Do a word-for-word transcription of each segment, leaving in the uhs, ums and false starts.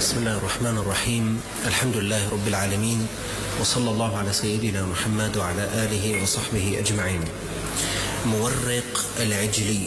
بسم الله الرحمن الرحيم. الحمد لله رب العالمين، وصلى الله على سيدنا محمد وعلى آله وصحبه أجمعين. مورق العجلي.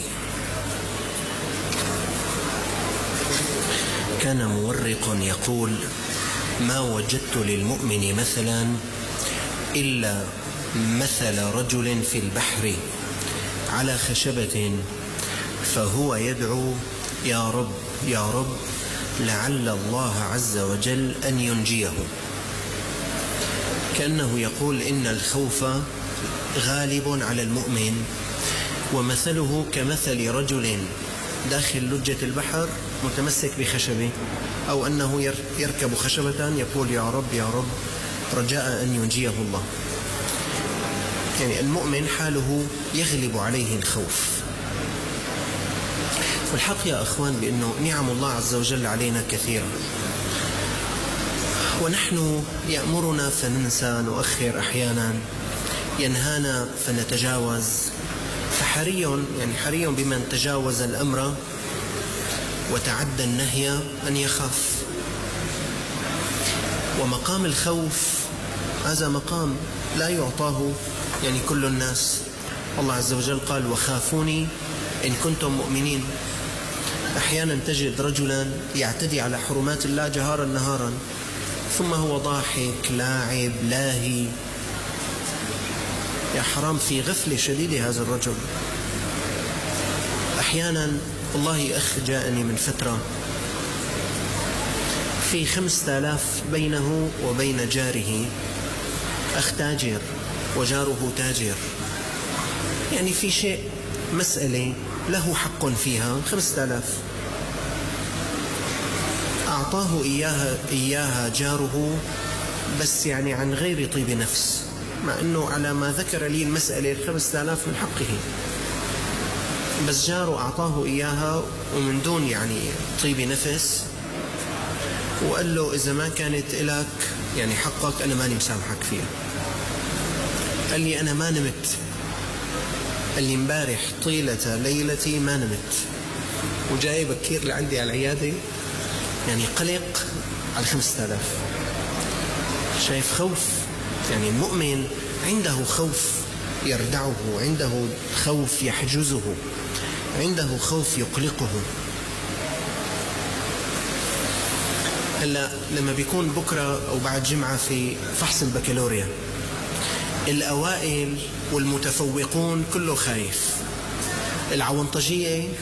كان مورق يقول: ما وجدت للمؤمن مثلا إلا مثل رجل في البحر على خشبة فهو يدعو: يا رب يا رب لعل الله عز وجل أن ينجيه. كأنه يقول إن الخوف غالب على المؤمن، ومثله كمثل رجل داخل لجة البحر متمسك بخشبة، أو أنه يركب خشبة يقول: يا رب يا رب رجاء أن ينجيه الله. يعني المؤمن حاله يغلب عليه الخوف. والحق يا أخوان بأنه نعم الله عز وجل علينا كثيرة، ونحن يأمرنا فننسى، نؤخر أحيانا، ينهانا فنتجاوز. فحري يعني حري بمن تجاوز الأمر وتعدى النهي أن يخاف. ومقام الخوف هذا مقام لا يعطاه يعني كل الناس. الله عز وجل قال: وخافوني إن كنتم مؤمنين. أحيانا تجد رجلا يعتدي على حرمات الله جهارا نهارا، ثم هو ضاحك لاعب لاهي. يا حرام، في غفلة شديدة هذا الرجل. أحيانا والله أخ جاءني من فترة في خمسة آلاف بينه وبين جاره، أخ تاجر وجاره تاجر، يعني في شيء مسألة له حق فيها، خمسة آلاف أعطاه إياها, إياها جاره، بس يعني عن غير طيب نفس، مع أنه على ما ذكر لي المسألة الخمسة آلاف من حقه، بس جاره أعطاه إياها ومن دون يعني طيب نفس، وقال له: إذا ما كانت إلك يعني حقك أنا ماني مسامحك فيها. قال لي: أنا ما نمت، قال لي امبارح طيلة ليلتي ما نمت، وجاي بكير لعندي على العيادة، يعني قلق على خمسة آلاف. شايف خوف؟ يعني المؤمن عنده خوف يردعه، عنده خوف يحجزه، عنده خوف يقلقه. هلا لما بيكون بكرة أو بعد جمعة في فحص البكالوريا، الأوائل والمتفوقون كله خايف، العونطجية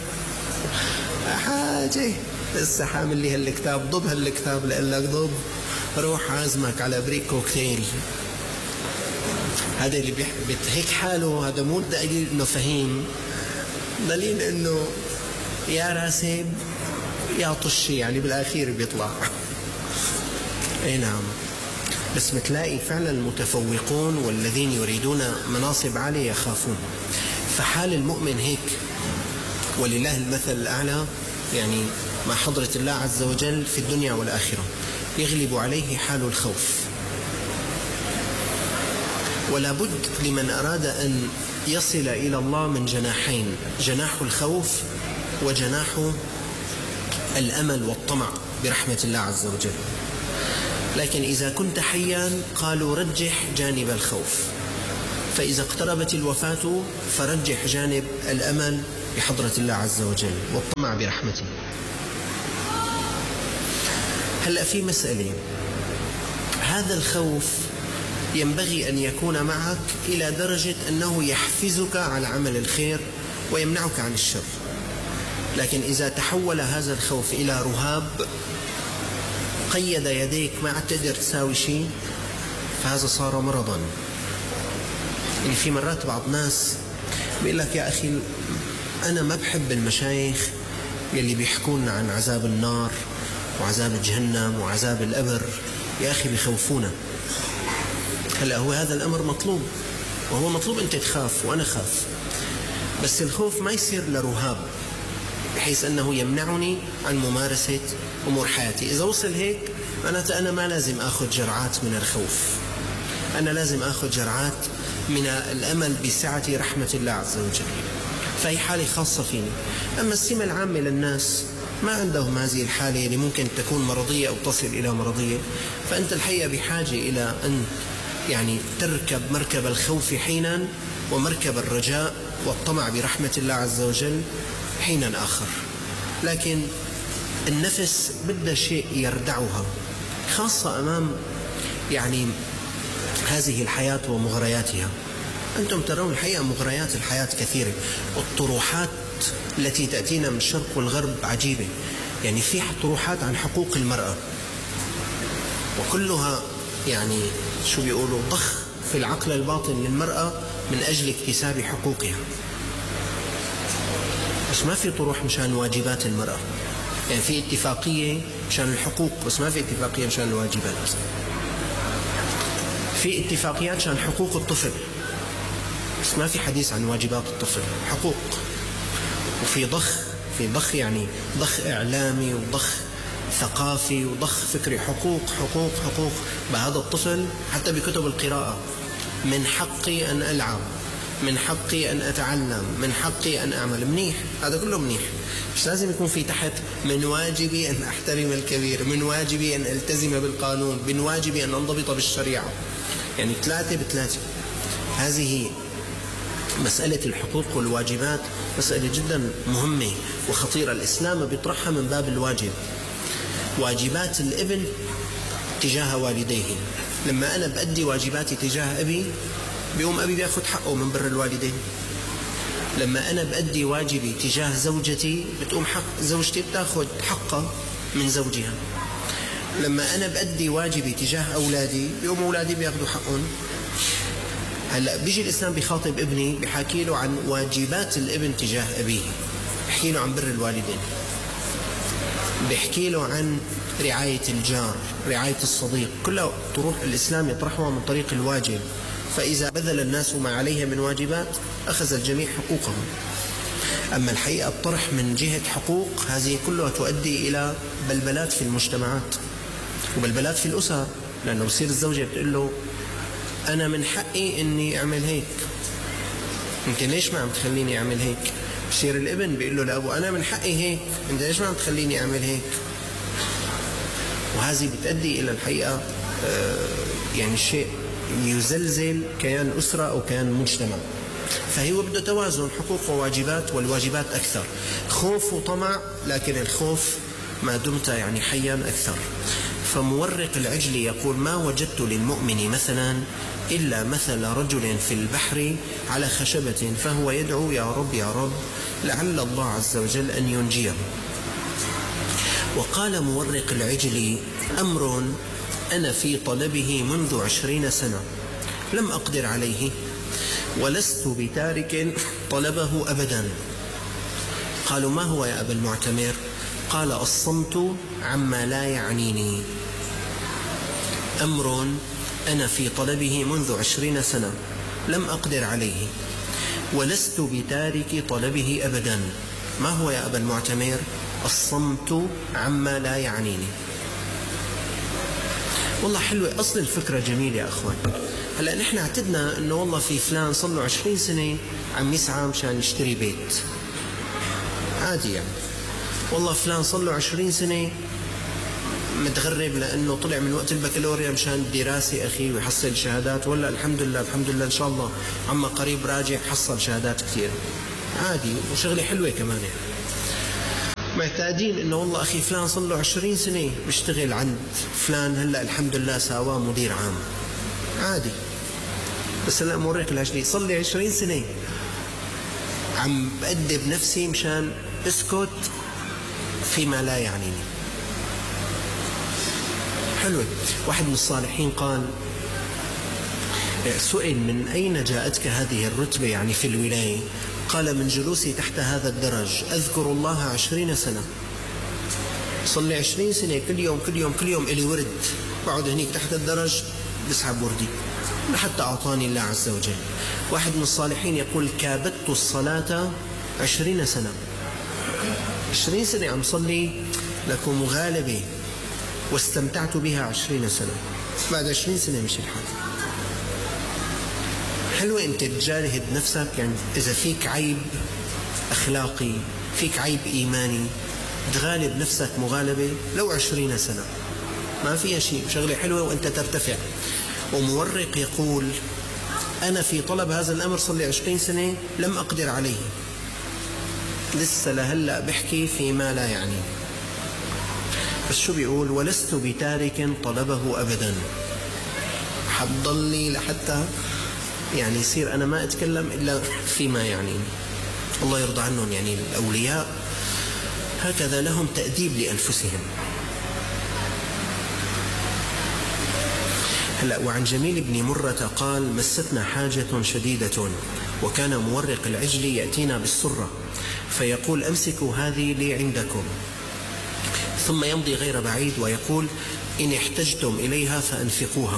حاجة لسه حامل لي هالكتاب، ضب هالكتاب لقلك ضب، روح عازمك على بريك كوكتيل. هذا اللي بيحبط هيك حاله، هذا مو دليل انه فهيم، دليل انه يا راسب يا طشي، يعني بالاخير بيطلع. اي نعم، بس بتلاقي فعلا المتفوقون والذين يريدون مناصب عالية يخافون. فحال المؤمن هيك، ولله المثل الأعلى، يعني مع حضرة الله عز وجل في الدنيا والآخرة، يغلب عليه حال الخوف. ولا بد لمن أراد أن يصل إلى الله من جناحين: جناح الخوف وجناح الأمل والطمع برحمة الله عز وجل. لكن إذا كنت حيا قالوا رجح جانب الخوف، فإذا اقتربت الوفاة فرجح جانب الأمل بحضرة الله عز وجل والطمع برحمته. هلأ في مسألة، هذا الخوف ينبغي أن يكون معك إلى درجة أنه يحفزك على عمل الخير ويمنعك عن الشر. لكن إذا تحول هذا الخوف إلى رهاب قيد يديك ما عاد تقدر تساوي شيء، فهذا صار مرضا. يعني في مرات بعض ناس بيقول لك: يا أخي أنا ما بحب المشايخ يلي بيحكون عن عذاب النار وعذاب جهنم وعذاب القبر، يا أخي بيخوفونا. هلأ هو هذا الأمر مطلوب، وهو مطلوب أنت تخاف وأنا خاف، بس الخوف ما يصير لرهاب بحيث أنه يمنعني عن ممارسة أمور حياتي. إذا وصل هيك معناته أنا ما لازم أخذ جرعات من الخوف، أنا لازم أخذ جرعات من الأمل بسعة رحمة الله عز وجل. فهي حالة خاصة فيني. أما السمة العامة للناس ما عندهم هذه الحالة اللي ممكن تكون مرضية أو تصل إلى مرضية، فأنت الحقيقة بحاجة إلى أن يعني تركب مركب الخوف حينا ومركب الرجاء والطمع برحمة الله عز وجل حينا آخر. لكن النفس بدها شيء يردعها، خاصة أمام يعني هذه الحياة ومغرياتها. أنتم ترون الحقيقة مغريات الحياة كثيرة، والطروحات التي تأتينا من الشرق والغرب عجيبة. يعني في طروحات عن حقوق المرأة وكلها يعني شو بيقولوا ضخ في العقل الباطن للمرأة من أجل اكتساب حقوقها، بس ما في طروح مشان واجبات المرأة. يعني في اتفاقية مشان الحقوق بس ما في اتفاقية مشان الواجبات. في اتفاقيات مشان حقوق الطفل بس ما في حديث عن واجبات الطفل، حقوق. وفي ضخ في ضخ يعني ضخ إعلامي وضخ ثقافي وضخ فكري، حقوق حقوق حقوق بهذا الطفل. حتى بكتب القراءة من حقي أن ألعب، من حقي أن أتعلم، من حقي أن أعمل. منيح، هذا كله منيح، مش لازم يكون في تحت من واجبي أن أحترم الكبير، من واجبي أن ألتزم بالقانون، من واجبي أن أنضبط بالشريعة. يعني ثلاثة بثلاثة. هذه مسألة الحقوق والواجبات مسألة جدا مهمة وخطيرة. الإسلام بيطرحها من باب الواجب. واجبات الابن تجاه والديه، لما أنا بأدي واجباتي تجاه أبي بيقوم أبي بيأخذ حقه من بر الوالدين. لما أنا بأدي واجبي تجاه زوجتي بتقوم حق زوجتي بتأخذ حقه من زوجها. لما أنا بأدي واجبي تجاه أولادي بيقوم أولادي بيأخذوا حقهم. هلأ بيجي الإسلام بيخاطب ابني بحكي له عن واجبات الابن تجاه أبيه، بحكي له عن بر الوالدين، بحكي له عن رعاية الجار، رعاية الصديق. كلها طرق الإسلام يطرحها من طريق الواجب. فإذا بذل الناس ما عليه من واجبات أخذ الجميع حقوقهم. أما الحقيقة الطرح من جهة حقوق هذه كلها تؤدي إلى بلبلات في المجتمعات وبلبلات في الأسر، لأنه بصير الزوجة بتقول له أنا من حقي إني أعمل هيك، أنت ليش ما عم تخليني أعمل هيك؟ بصير الابن بيقول له لأبو أنا من حقي هيك، أنت ليش ما عم تخليني أعمل هيك؟ وهذه بتؤدي إلى الحقيقة يعني شيء يزلزل كيان أسرة أو كيان مجتمع. فهي بده توازن حقوق وواجبات، والواجبات أكثر. خوف وطمع، لكن الخوف ما دمت يعني حيا أكثر. فمورق العجلي يقول ما وجدت للمؤمن مثلا إلا مثل رجل في البحر على خشبة فهو يدعو يا رب يا رب لعل الله عز وجل أن ينجيه. وقال مورق العجلي أمر أنا في طلبه منذ عشرين سنة لم أقدر عليه ولست بتارك طلبه أبدا. قالوا ما هو يا أبا المعتمر؟ قال الصمت عما لا يعنيني. أمر أنا في طلبه منذ عشرين سنة لم أقدر عليه ولست بتارك طلبه أبدا. ما هو يا أبا المعتمر؟ الصمت عما لا يعنيني. والله حلوة، أصل الفكرة جميلة يا أخوان. هلأ نحن اعتدنا أنه والله في فلان صلوا عشرين سنة عم يسعى مشان يشتري بيت، عادي يعني. والله فلان صلوا عشرين سنة متغرب لأنه طلع من وقت البكالوريا مشان الدراسة أخي ويحصل شهادات، ولا الحمد لله الحمد لله إن شاء الله عما قريب راجع حصل شهادات كثير، عادي وشغلة حلوة كمان. يعني معتادين انه والله اخي فلان صار له عشرين سنة بيشتغل عند فلان، هلا الحمد لله ساواه مدير عام، عادي. بس هلا موريك العجلي صار لي عشرين سنة عم بأدب نفسي مشان اسكت فيما لا يعنيني. حلوة. واحد من الصالحين قال سئل من أين جاءتك هذه الرتبة يعني في الولاية؟ قال من جلوسي تحت هذا الدرج أذكر الله عشرين سنة، صلي عشرين سنة كل يوم كل يوم كل يوم إلي ورد، بقعد هنيك تحت الدرج بسحب وردي حتى أعطاني الله عز وجل. واحد من الصالحين يقول كابدت الصلاة عشرين سنة، عشرين سنة عم صلي لكم مغالبة واستمتعت بها عشرين سنة، بعد عشرين سنة مش الحال. حلوة أنت تجاهد نفسك، يعني إذا فيك عيب أخلاقي، فيك عيب إيماني، تغالب نفسك مغالبة لو عشرين سنة، ما فيها شيء، شغلة حلوة وأنت ترتفع. ومورق يقول أنا في طلب هذا الأمر صار لي عشرين سنة لم أقدر عليه، لسه لهلأ بحكي فيما لا يعني. بس شو بيقول؟ ولست بتارك طلبه أبدا، حضلني لحتى يعني يصير أنا ما أتكلم إلا فيما يعني. الله يرضى عنهم، يعني الأولياء هكذا لهم تأديب لأنفسهم. هلأ وعن جميل بن مرة قال مستنا حاجة شديدة وكان مورق العجل يأتينا بالسرة فيقول أمسكوا هذه لي عندكم، ثم يمضي غير بعيد ويقول إن احتجتم إليها فأنفقوها.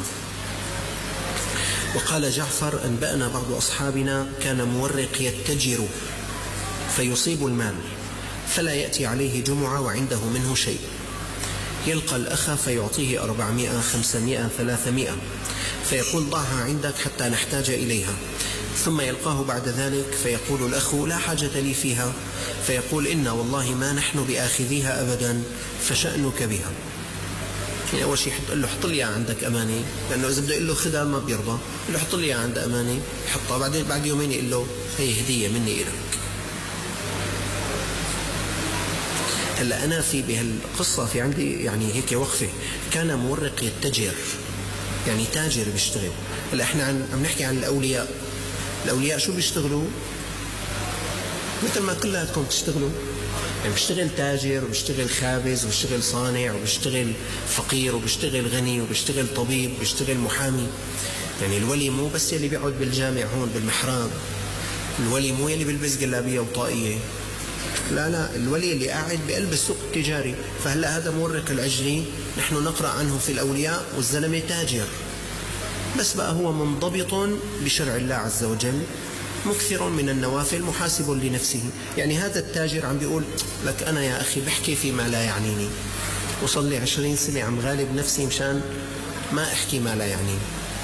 وقال جعفر أنبأنا بعض أصحابنا كان مورق يتجر فيصيب المال فلا يأتي عليه جمعة وعنده منه شيء، يلقى الأخ فيعطيه أربعمائة خمسمائة ثلاثمائة فيقول ضعها عندك حتى نحتاج إليها، ثم يلقاه بعد ذلك فيقول الأخ لا حاجة لي فيها، فيقول إنا والله ما نحن بآخذيها أبدا فشأنك بها. يعني أول شيء قل له حط لي عندك أماني، لأنه إذا بده يقول له خدها ما بيرضى، قل له حط لي عند أماني يحطها، بعدين بعد يومين يقول له هي هدية مني إلك. هلا أنا في بهالقصة في عندي يعني هيك وقفة، كان مورق يتجر يعني تاجر بيشتغل. هلا إحنا عن عم نحكي عن الأولياء، الأولياء شو بيشتغلوا؟ مثل ما كلاتكم تشتغلوا، يعني بيشتغل تاجر وبيشتغل خابز وبيشتغل صانع وبيشتغل فقير وبيشتغل غني وبيشتغل طبيب وبيشتغل محامي. يعني الولي مو بس يلي بيقعد بالجامع هون بالمحراب، الولي مو يلي بيلبس جلابية وطاقية، لا لا، الولي اللي قاعد بقلب السوق التجاري. فهلا هذا مورق العجلي نحن نقرأ عنه في الأولياء، والزلمة تاجر، بس بقى هو منضبط بشرع الله عز وجل، مكثر من النوافل، محاسب لنفسه. يعني هذا التاجر عم بيقول لك أنا يا أخي بحكي فيما لا يعنيني، وصل لي عشرين سنة عم غالب نفسي مشان ما أحكي ما لا يعنيني.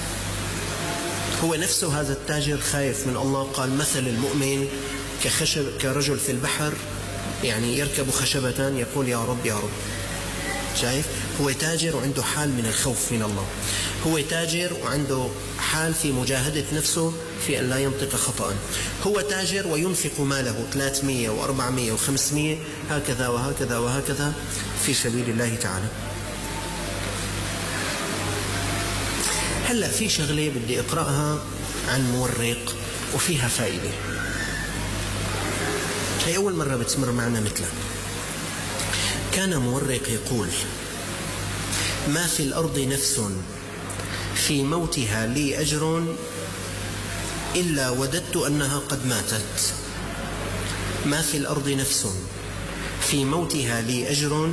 هو نفسه هذا التاجر خايف من الله، قال مثل المؤمن كخشب كرجل في البحر يعني يركب خشبة يقول يا رب يا رب. شايف؟ هو تاجر وعنده حال من الخوف من الله، هو تاجر وعنده حال في مجاهدة نفسه في أن لا ينطق خطأ، هو تاجر وينفق ماله ثلاثمائة وأربعمائة وخمسمائة هكذا وهكذا وهكذا في سبيل الله تعالى. هلأ في شغلة بدي أقرأها عن مورق وفيها فائدة، هي أول مرة بتمر معنا مثلها. كان مورق يقول ما في الأرض نفس في موتها لي أجر إلا وددت أنها قد ماتت. ما في الأرض نفس في موتها لي أجر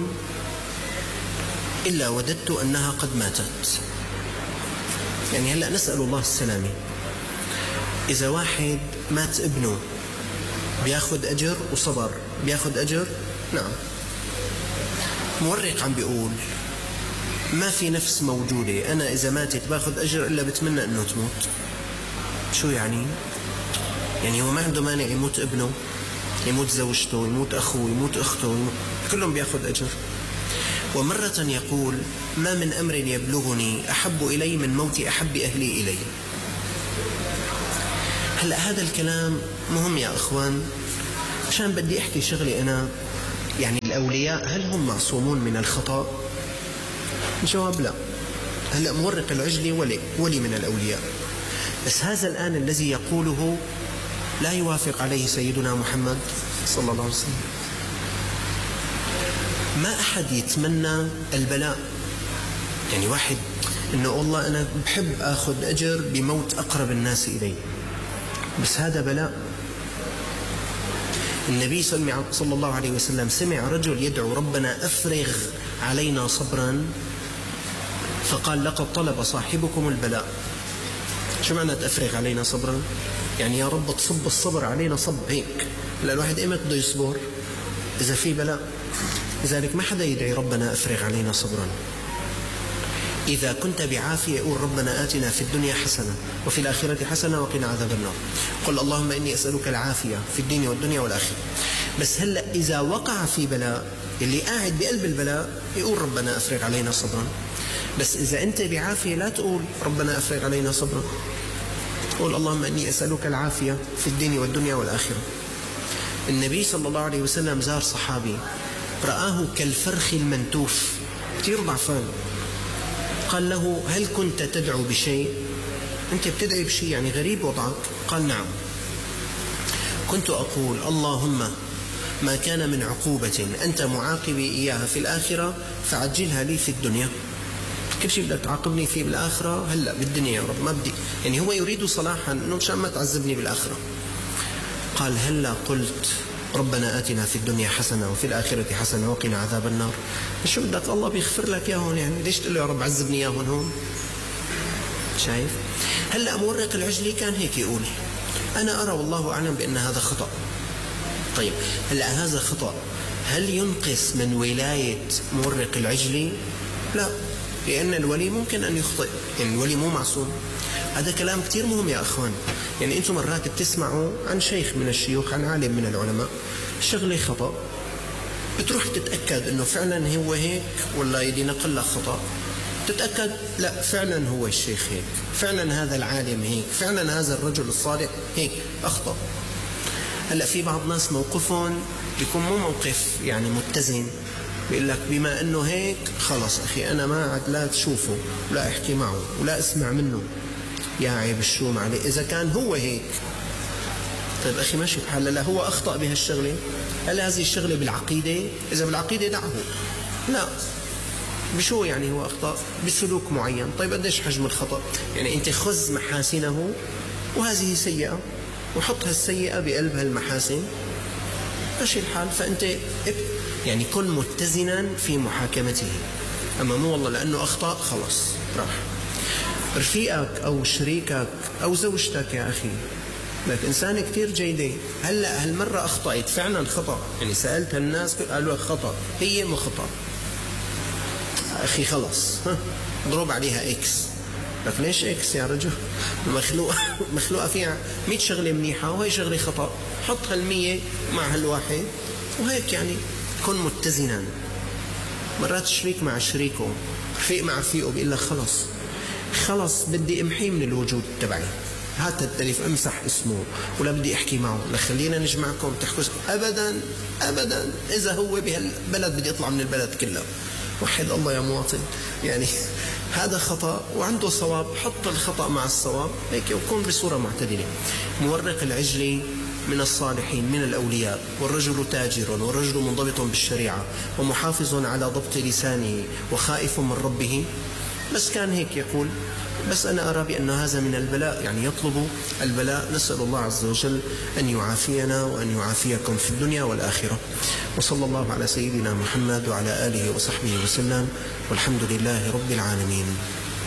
إلا وددت أنها قد ماتت. يعني هلأ نسأل الله السلامة، إذا واحد مات ابنه بياخد أجر وصبر بياخد أجر؟ نعم. مورق عم بيقول ما في نفس موجودة أنا إذا ماتت باخد أجر إلا بتمنى أنه تموت. شو يعني؟ يعني هو ما عنده مانع يموت ابنه، يموت زوجته، يموت أخوه، يموت أخته، يموت... كلهم بياخد أجر. ومرة يقول ما من أمر يبلغني أحب إلي من موت أحب أهلي إلي. هلأ هذا الكلام مهم يا أخوان، عشان بدي أحكي شغلي أنا. يعني الأولياء هل هم معصومون من الخطأ؟ الجواب لا. هلأ مورق العجلي ولي, ولي من الأولياء، بس هذا الآن الذي يقوله لا يوافق عليه سيدنا محمد صلى الله عليه وسلم. ما أحد يتمنى البلاء، يعني واحد إنه والله أنا بحب أخذ أجر بموت أقرب الناس إلي، بس هذا بلاء. النبي صلى الله عليه وسلم سمع رجل يدعو ربنا أفرغ علينا صبرا، فقال لقد طلب صاحبكم البلاء. شو معنى أفرغ علينا صبرا؟ يعني يا رب تصب الصبر علينا صب هيك. لا، الواحد إمتى بده يصبر؟ إذا في بلاء. لذلك ما حدا يدعي ربنا أفرغ علينا صبرا. إذا كنت بعافية يقول ربنا آتنا في الدنيا حسنة وفي الآخرة حسنة وقنا عذاب النار. قل اللهم إني أسألك العافية في الدين والدنيا والآخرة. بس هلأ إذا وقع في بلاء، اللي قاعد بقلب البلاء يقول ربنا أفرغ علينا صبرا. بس إذا أنت بعافية لا تقول ربنا أفرغ علينا صبرا، قل اللهم إني أسألك العافية في الدين والدنيا والآخرة. النبي صلى الله عليه وسلم زار صحابي رآه كالفرخ المنتوف، كثير ضعفان. قال له هل كنت تدعو بشيء؟ أنت بتدعي بشيء يعني غريب وضعك. قال نعم، كنت أقول اللهم ما كان من عقوبة أنت معاقبي إياها في الآخرة فعجلها لي في الدنيا. كل شيء بدك تعاقبني فيه بالآخرة هلأ بالدنيا يا رب، ما بدي. يعني هو يريد صلاحا، إنه مشان ما تعذبني بالآخرة. قال هلا قلت ربنا آتنا في الدنيا حسنة وفي الآخرة حسنة وقنا عذاب النار. شو بدك الله بيغفر لك يا هون، يعني ليش تقول له يا رب عذبني يا هون هون؟ شايف؟ هلا مورق العجلي كان هيك يقول أنا أرى والله أعلم بأن هذا خطأ. طيب هلا هذا خطأ، هل ينقص من ولاية مورق العجلي؟ لا، لأن الولي ممكن أن يخطئ، يعني الولي مو معصوم. هذا كلام كتير مهم يا أخوان. يعني أنتم مرات بتسمعوا عن شيخ من الشيوخ، عن عالم من العلماء، شغلة خطأ، بتروح تتأكد أنه فعلا هو هيك ولا يدي نقل لك خطأ. تتأكد لا فعلا هو الشيخ هيك، فعلا هذا العالم هيك، فعلا هذا الرجل الصالح هيك أخطأ. هلأ في بعض ناس موقفهم بيكون مو موقف يعني متزن، بيقول لك بما أنه هيك خلص أخي أنا ما عاد لا تشوفه ولا أحكي معه ولا أسمع منه. يا عيب الشوم عليه إذا كان هو هيك. طيب أخي ماشي بحال، لا هو أخطأ بهالشغلة، هل هذه الشغلة بالعقيدة؟ إذا بالعقيدة دعه. لا، بشو يعني هو أخطأ؟ بسلوك معين. طيب قديش حجم الخطأ؟ يعني أنت خذ محاسنه وهذه سيئة وحط هالسيئة بقلب هالمحاسن، ماشي الحال. فأنت يعني كن متزنا في محاكمته، أما مو والله لأنه أخطأ خلص راح. رفيقك أو شريكك أو زوجتك يا أخي لك إنسان كتير جيدة، هلأ هالمرة أخطأت فعلا خطأ، يعني سألت الناس قالوا لك خطأ، هي مو خطأ أخي خلص ضرب عليها إكس. لك ليش إكس يا رجل؟ مخلوقة مخلوقة فيها مئة شغلة منيحة وهي شغلة خطأ، حط هالمية مع هالواحد وهيك. يعني كن متزنا. مرات شريك مع شريكه، رفيق مع رفيقه بيقول لك خلص خلص بدي امحيه من الوجود تبعي، هات التليف امسح اسمه ولا بدي احكي معه، لا خلينا نجمعكم تحكوا. ابدا ابدا، اذا هو بهالبلد بدي اطلع من البلد كله. وحد الله يا مواطن، يعني هذا خطأ وعنده صواب، حط الخطأ مع الصواب هيك وكون بصورة معتدلة. مورق العجلي من الصالحين من الأولياء، والرجل تاجر والرجل منضبط بالشريعة ومحافظ على ضبط لسانه وخائف من ربه. بس كان هيك يقول بس أنا أرى بأن هذا من البلاء، يعني يطلب البلاء. نسأل الله عز وجل أن يعافينا وأن يعافيكم في الدنيا والآخرة. وصلى الله على سيدنا محمد وعلى آله وصحبه وسلم، والحمد لله رب العالمين.